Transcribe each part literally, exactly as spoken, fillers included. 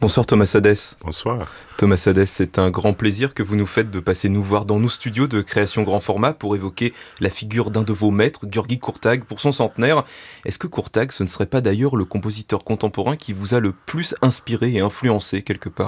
Bonsoir Thomas Sadès. Bonsoir. Thomas Sadès, c'est un grand plaisir que vous nous faites de passer nous voir dans nos studios de création grand format pour évoquer la figure d'un de vos maîtres, György Kurtág, pour son centenaire. Est-ce que Kurtág, ce ne serait pas d'ailleurs le compositeur contemporain qui vous a le plus inspiré et influencé quelque part ?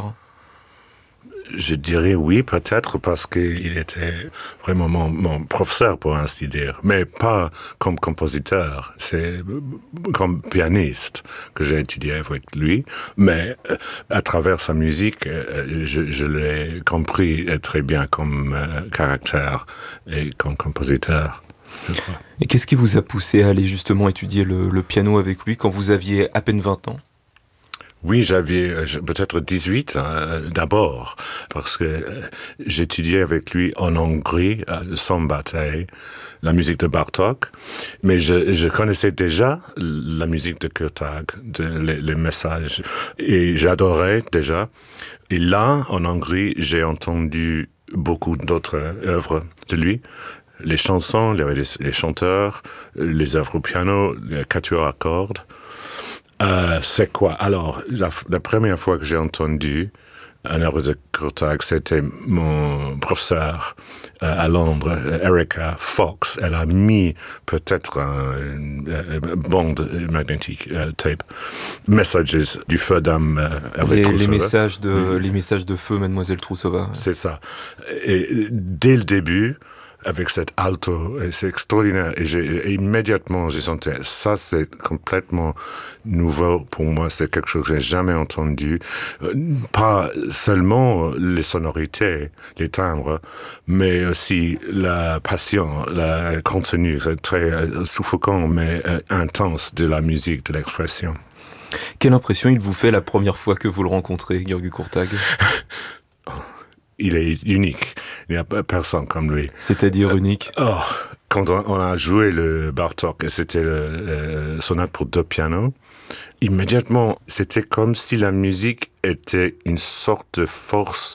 Je dirais oui, peut-être, parce qu'il était vraiment mon, mon professeur, pour ainsi dire. Mais pas comme compositeur, c'est comme pianiste que j'ai étudié avec lui. Mais à travers sa musique, je, je l'ai compris très bien comme euh, caractère et comme compositeur. Et qu'est-ce qui vous a poussé à aller justement étudier le, le piano avec lui quand vous aviez à peine vingt ans ? Oui, j'avais peut-être dix-huit euh, d'abord, parce que euh, j'étudiais avec lui en Hongrie, à Szombathely, la musique de Bartók, mais je, je connaissais déjà la musique de Kurtág, de, les, les messages, et j'adorais déjà. Et là, en Hongrie, j'ai entendu beaucoup d'autres œuvres de lui. Les chansons, les, les chanteurs, les œuvres au piano, les quatuors à cordes. Euh, c'est quoi? Alors, la, la première fois que j'ai entendu un œuvre de Kurtág, c'était mon professeur euh, à Londres, Erica Fox. Elle a mis peut-être un, un bande magnétique, uh, tape, Messages du feu d'âme euh, avec les, Troussova. Les messages de, oui. les messages de feu, Mademoiselle Troussova. C'est ça. Et dès le début, avec cet alto, et c'est extraordinaire. Et, j'ai, et immédiatement, j'ai senti, ça c'est complètement nouveau pour moi, c'est quelque chose que j'ai jamais entendu. Euh, pas seulement les sonorités, les timbres, mais aussi la passion, le contenu, c'est très euh, suffocant, mais euh, intense de la musique, de l'expression. Quelle impression il vous fait la première fois que vous le rencontrez, György Kurtág ? Il est unique. Il n'y a pas personne comme lui. C'est-à-dire euh, unique. Oh, quand on, on a joué le Bartók, et c'était le euh, sonate pour deux pianos, immédiatement, c'était comme si la musique était une sorte de force